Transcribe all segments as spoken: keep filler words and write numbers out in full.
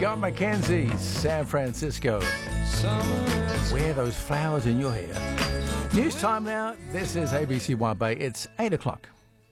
Scott McKenzie, San Francisco. Wear those flowers in your hair. News time now. This is A B C One Bay. It's eight o'clock.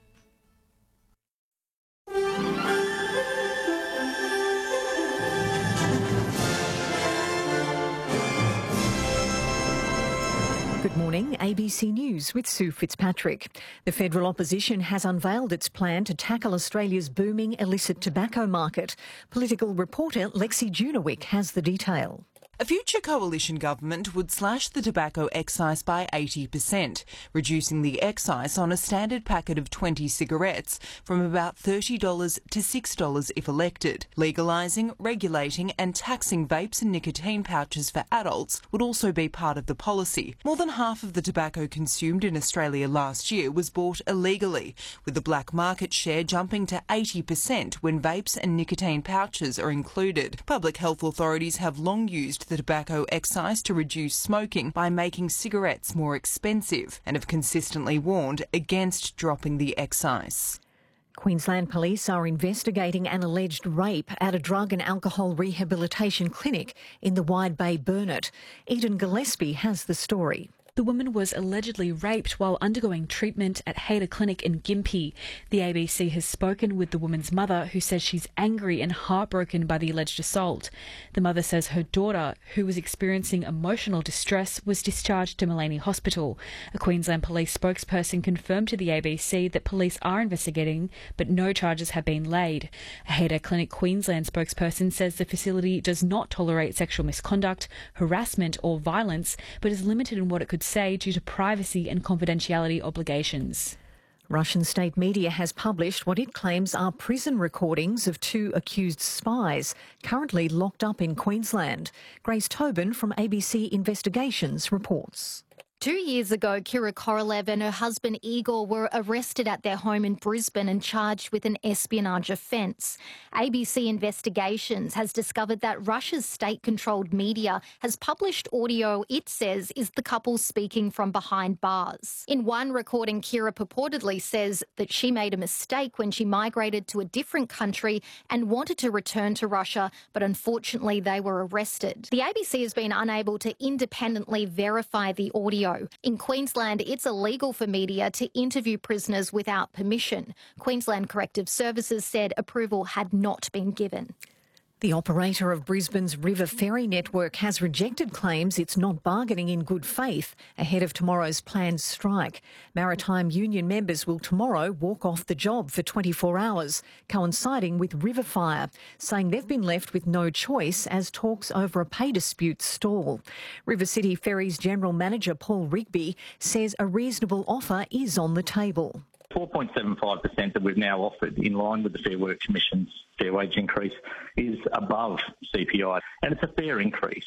Good morning, A B C News with Sue Fitzpatrick. The federal opposition has unveiled its plan to tackle Australia's booming illicit tobacco market. Political reporter Lexi Junowick has the detail. A future coalition government would slash the tobacco excise by eighty percent, reducing the excise on a standard packet of twenty cigarettes from about thirty dollars to six dollars if elected. Legalising, regulating and taxing vapes and nicotine pouches for adults would also be part of the policy. More than half of the tobacco consumed in Australia last year was bought illegally, with the black market share jumping to eighty percent when vapes and nicotine pouches are included. Public health authorities have long used the tobacco excise to reduce smoking by making cigarettes more expensive and have consistently warned against dropping the excise. Queensland Police are investigating an alleged rape at a drug and alcohol rehabilitation clinic in the Wide Bay Burnett. Eden Gillespie has the story. The woman was allegedly raped while undergoing treatment at Hayter Clinic in Gympie. The A B C has spoken with the woman's mother, who says she's angry and heartbroken by the alleged assault. The mother says her daughter, who was experiencing emotional distress, was discharged to Maleny Hospital. A Queensland Police spokesperson confirmed to the A B C that police are investigating, but no charges have been laid. A Hayter Clinic Queensland spokesperson says the facility does not tolerate sexual misconduct, harassment or violence, but is limited in what it could say due to privacy and confidentiality obligations. Russian state media has published what it claims are prison recordings of two accused spies currently locked up in Queensland. Grace Tobin from A B C Investigations reports. Two years ago, Kira Korolev and her husband Igor were arrested at their home in Brisbane and charged with an espionage offence. A B C Investigations has discovered that Russia's state-controlled media has published audio it says is the couple speaking from behind bars. In one recording, Kira purportedly says that she made a mistake when she migrated to a different country and wanted to return to Russia, but unfortunately they were arrested. The A B C has been unable to independently verify the audio. In Queensland, it's illegal for media to interview prisoners without permission. Queensland Corrective Services said approval had not been given. The operator of Brisbane's River Ferry network has rejected claims it's not bargaining in good faith ahead of tomorrow's planned strike. Maritime union members will tomorrow walk off the job for twenty-four hours, coinciding with river fire, saying they've been left with no choice as talks over a pay dispute stall. River City Ferries General Manager Paul Rigby says a reasonable offer is on the table. four point seven five percent that we've now offered in line with the Fair Work Commission's fair wage increase is above C P I, and it's a fair increase.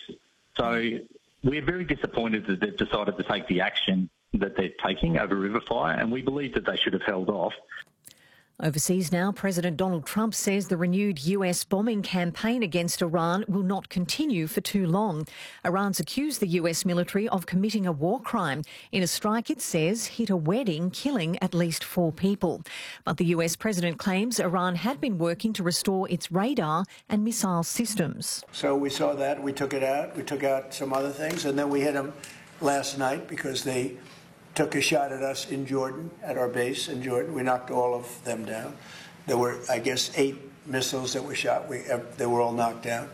So we're very disappointed that they've decided to take the action that they're taking over River Fire, and we believe that they should have held off. Overseas now, President Donald Trump says the renewed U S bombing campaign against Iran will not continue for too long. Iran's accused the U S military of committing a war crime in a strike it says hit a wedding, killing at least four people. But the U S president claims Iran had been working to restore its radar and missile systems. So we saw that, we took it out, we took out some other things, and then we hit them last night because they took a shot at us in Jordan, at our base in Jordan. We knocked all of them down. There were, I guess, eight missiles that were shot. We, they were all knocked down.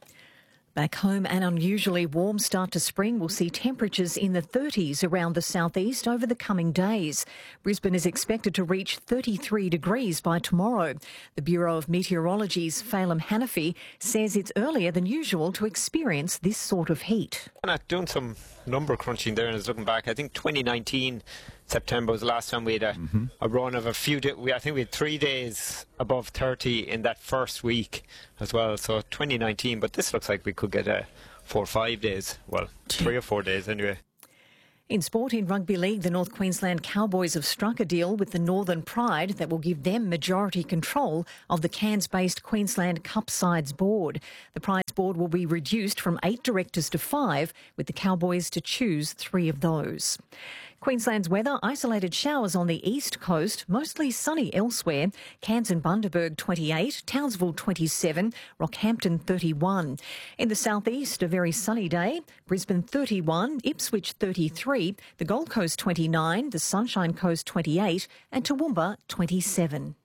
Back home, an unusually warm start to spring will see temperatures in the thirties around the southeast over the coming days. Brisbane is expected to reach thirty-three degrees by tomorrow. The Bureau of Meteorology's Phelim Hanafi says it's earlier than usual to experience this sort of heat. I'm doing some number crunching there and I was looking back. I think twenty nineteen September was the last time we had a, mm-hmm. a run of a few days. I think we had three days above thirty in that first week as well. So twenty nineteen, but this looks like we could get a four or five days. Well, three or four days anyway. In sport, in Rugby League, the North Queensland Cowboys have struck a deal with the Northern Pride that will give them majority control of the Cairns-based Queensland Cup Sides board. The Pride's board will be reduced from eight directors to five, with the Cowboys to choose three of those. Queensland's weather, isolated showers on the east coast, mostly sunny elsewhere. Cairns and Bundaberg twenty-eight, Townsville twenty-seven, Rockhampton thirty-one. In the southeast, a very sunny day. Brisbane thirty-one, Ipswich thirty-three, the Gold Coast twenty-nine, the Sunshine Coast twenty-eight and Toowoomba twenty-seven.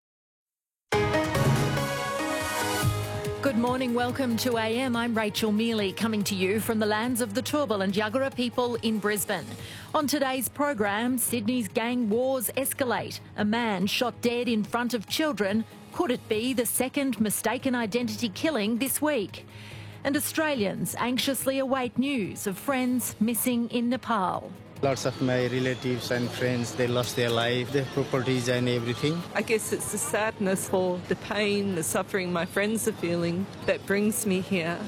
Good morning, welcome to A M. I'm Rachel Mealy, coming to you from the lands of the Turrbal and Yuggera people in Brisbane. On today's program, Sydney's gang wars escalate. A man shot dead in front of children. Could it be the second mistaken identity killing this week? And Australians anxiously await news of friends missing in Nepal. Lots of my relatives and friends, they lost their life, their properties and everything. I guess it's the sadness for the pain, the suffering my friends are feeling that brings me here.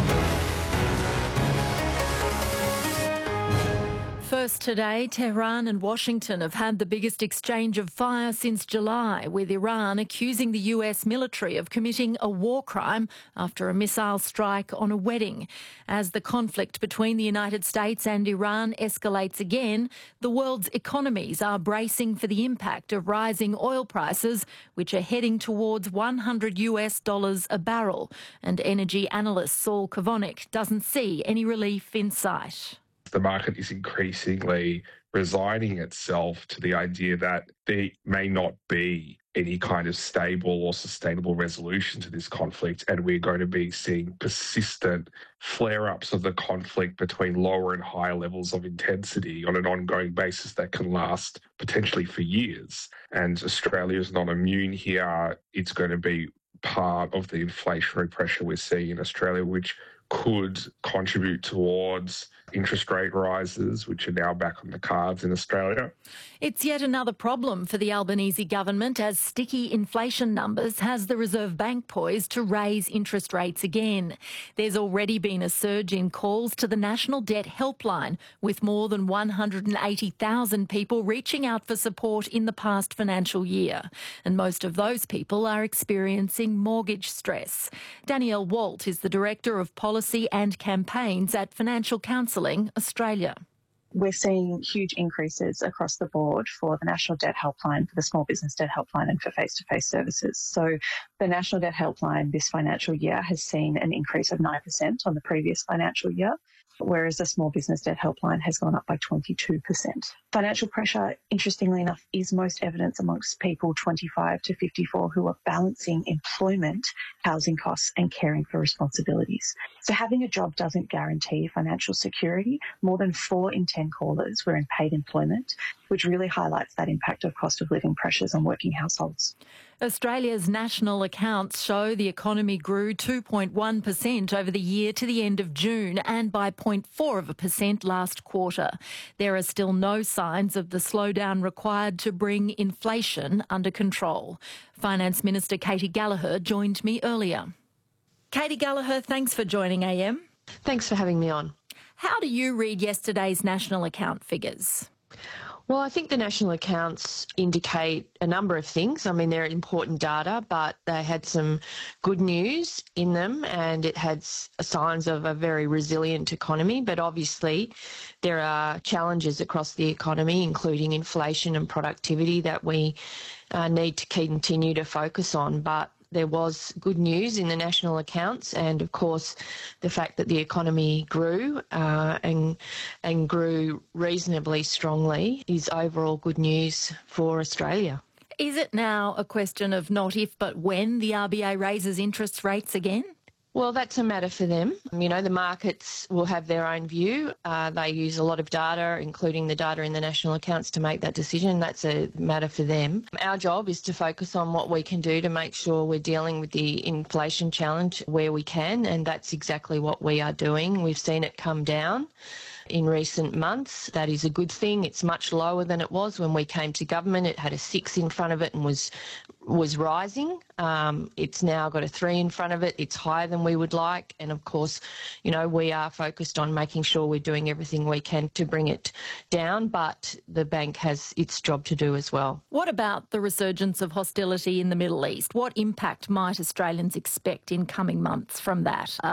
First today, Tehran and Washington have had the biggest exchange of fire since July, with Iran accusing the U S military of committing a war crime after a missile strike on a wedding. As the conflict between the United States and Iran escalates again, the world's economies are bracing for the impact of rising oil prices, which are heading towards one hundred U S dollars a barrel. And energy analyst Saul Kavonik doesn't see any relief in sight. The market is increasingly resigning itself to the idea that there may not be any kind of stable or sustainable resolution to this conflict, and we're going to be seeing persistent flare-ups of the conflict between lower and higher levels of intensity on an ongoing basis that can last potentially for years. And Australia is not immune here. It's going to be part of the inflationary pressure we're seeing in Australia, which could contribute towards interest rate rises, which are now back on the cards in Australia. It's yet another problem for the Albanese government, as sticky inflation numbers has the Reserve Bank poised to raise interest rates again. There's already been a surge in calls to the National Debt Helpline, with more than one hundred eighty thousand people reaching out for support in the past financial year. And most of those people are experiencing mortgage stress. Danielle Walt is the Director of Policy and Campaigns at Financial Counselling Australia. We're seeing huge increases across the board for the National Debt Helpline, for the Small Business Debt Helpline and for face-to-face services. So the National Debt Helpline this financial year has seen an increase of nine percent on the previous financial year, whereas the Small Business Debt Helpline has gone up by twenty-two percent. Financial pressure, interestingly enough, is most evident amongst people twenty-five to fifty-four who are balancing employment, housing costs and caring for responsibilities. So having a job doesn't guarantee financial security. More than four in ten callers were in paid employment, which really highlights that impact of cost of living pressures on working households. Australia's national accounts show the economy grew two point one percent over the year to the end of June, and by zero point four of a percent last quarter. There are still no signs of the slowdown required to bring inflation under control. Finance Minister Katy Gallagher joined me earlier. Katy Gallagher, thanks for joining A M. Thanks for having me on. How do you read yesterday's national account figures? Well, I think the national accounts indicate a number of things. I mean, they're important data, but they had some good news in them, and it had signs of a very resilient economy. But obviously, there are challenges across the economy, including inflation and productivity, that we uh, need to continue to focus on. But there was good news in the national accounts, and of course the fact that the economy grew uh, and and grew reasonably strongly is overall good news for Australia. Is it now a question of not if but when the R B A raises interest rates again? Well, that's a matter for them. You know, the markets will have their own view. Uh, they use a lot of data, including the data in the national accounts, to make that decision. That's a matter for them. Our job is to focus on what we can do to make sure we're dealing with the inflation challenge where we can, and that's exactly what we are doing. We've seen it come down in recent months. That is a good thing. It's much lower than it was when we came to government. It had a six in front of it and was was rising. Um, it's now got a three in front of it. It's higher than we would like. And of course, you know, we are focused on making sure we're doing everything we can to bring it down, but the bank has its job to do as well. What about the resurgence of hostility in the Middle East? What impact might Australians expect in coming months from that? Uh,